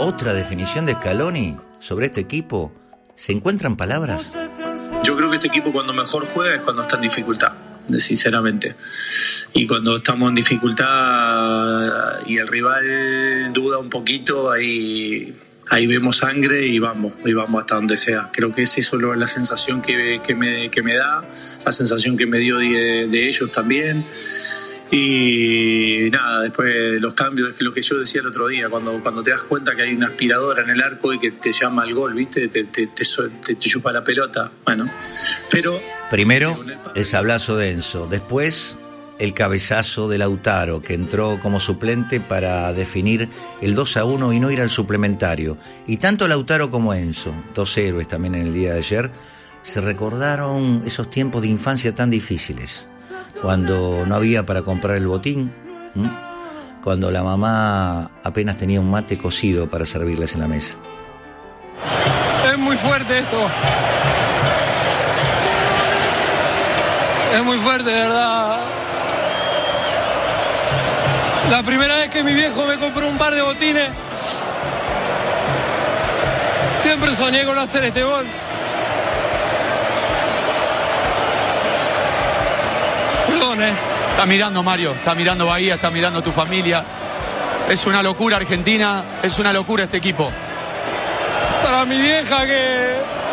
otra definición de Scaloni sobre este equipo? ¿Se encuentran palabras? Yo creo que este equipo cuando mejor juega es cuando está en dificultad, sinceramente. Y cuando estamos en dificultad y el rival duda un poquito, ahí vemos sangre y vamos hasta donde sea. Creo que es eso la sensación que me da, la sensación que me dio de ellos también. Y nada, después los cambios, es lo que yo decía el otro día, cuando te das cuenta que hay una aspiradora en el arco y que te llama al gol, ¿viste? Te chupa la pelota. Bueno, pero... Primero, el sablazo de Enzo. Después, el cabezazo de Lautaro, que entró como suplente para definir el 2-1 y no ir al suplementario. Y tanto Lautaro como Enzo, dos héroes también en el día de ayer, se recordaron esos tiempos de infancia tan difíciles. Cuando no había para comprar el botín, cuando la mamá apenas tenía un mate cocido para servirles en la mesa. Es muy fuerte esto. Es muy fuerte, de verdad. La primera vez que mi viejo me compró un par de botines, siempre soñé con hacer este gol. Perdón, Está mirando Mario, está mirando Bahía, está mirando tu familia. Es una locura Argentina, es una locura este equipo. Para mi vieja que...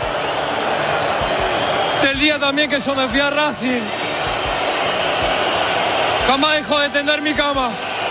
Del día también que yo me fui a Racing, jamás dejó de tender mi cama.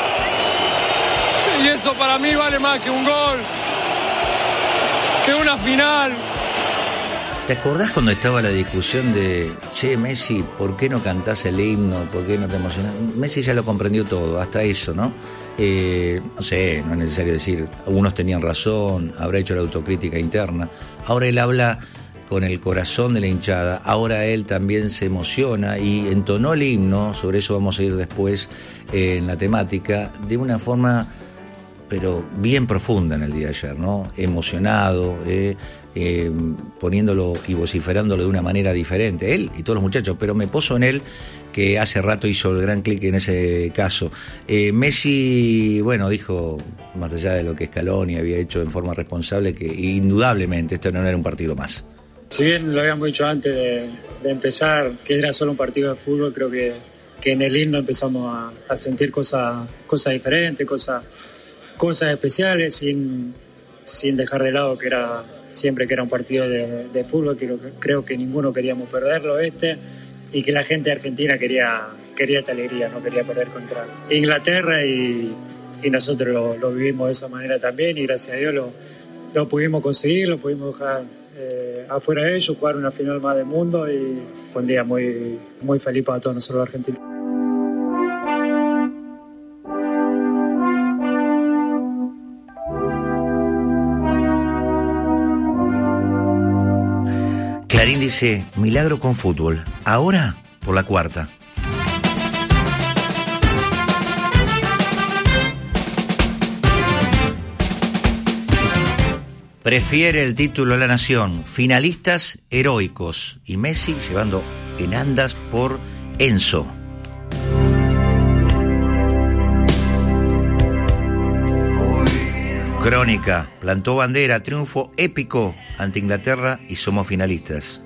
Y eso para mí vale más que un gol, que una final. ¿Te acordás cuando estaba la discusión de, che, Messi, ¿por qué no cantás el himno? ¿Por qué no te emocionás? Messi ya lo comprendió todo, hasta eso, ¿no? No sé, no es necesario decir, algunos tenían razón, habrá hecho la autocrítica interna. Ahora él habla con el corazón de la hinchada, ahora él también se emociona y entonó el himno, sobre eso vamos a ir después en la temática, de una forma pero bien profunda en el día de ayer, ¿no? Emocionado, poniéndolo y vociferándolo de una manera diferente, él y todos los muchachos, pero me poso en él, que hace rato hizo el gran clic en ese caso. Messi, bueno, dijo, más allá de lo que Scaloni había hecho en forma responsable, que indudablemente esto no era un partido más. Si bien lo habíamos dicho antes de empezar, que era solo un partido de fútbol, creo que en el himno empezamos a sentir cosas diferentes, cosas especiales, sin dejar de lado que era siempre que era un partido de fútbol, que creo que ninguno queríamos perderlo y que la gente argentina quería esta alegría, no quería perder contra Inglaterra y nosotros lo vivimos de esa manera también y gracias a Dios lo pudimos conseguir, lo pudimos dejar afuera de ellos, jugar una final más del mundo y fue un día muy, muy feliz para todos nosotros los argentinos. Clarín dice, milagro con fútbol, ahora por la cuarta. Prefiere el título a la nación, finalistas heroicos y Messi llevando en andas por Enzo. Crónica, plantó bandera, triunfo épico ante Inglaterra y somos finalistas.